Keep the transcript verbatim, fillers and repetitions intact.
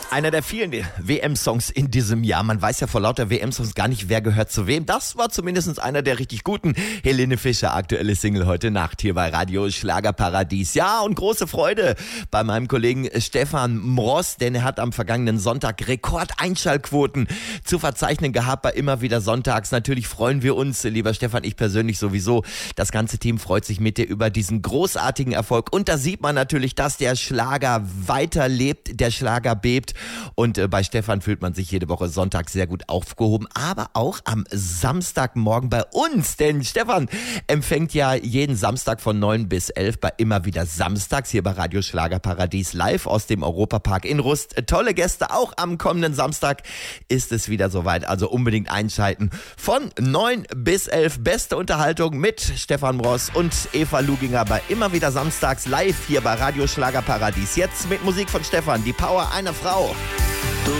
Einer der vielen W M-Songs in diesem Jahr. Man weiß ja vor lauter W M-Songs gar nicht, wer gehört zu wem. Das war zumindest einer der richtig guten. Helene Fischer, aktuelle Single heute Nacht hier bei Radio Schlagerparadies. Ja, und große Freude bei meinem Kollegen Stefan Mross, denn er hat am vergangenen Sonntag Rekordeinschaltquoten zu verzeichnen gehabt bei Immer wieder Sonntags. Natürlich freuen wir uns, lieber Stefan, ich persönlich sowieso. Das ganze Team freut sich mit dir über diesen großartigen Erfolg. Und da sieht man natürlich, dass der Schlager weiterlebt, der Schlager bebt. Und äh, bei Stefan fühlt man sich jede Woche Sonntag sehr gut aufgehoben, aber auch am Samstagmorgen bei uns. Denn Stefan empfängt ja jeden Samstag von neun bis elf bei Immer wieder Samstags hier bei Radio Schlagerparadies live aus dem Europapark in Rust. Äh, tolle Gäste, auch am kommenden Samstag ist es wieder soweit. Also unbedingt einschalten. Von neun bis elf beste Unterhaltung mit Stefan Mross und Eva Luginger bei Immer wieder Samstags live hier bei Radio Schlagerparadies. Jetzt mit Musik von Stefan, die Power einer Frau. Du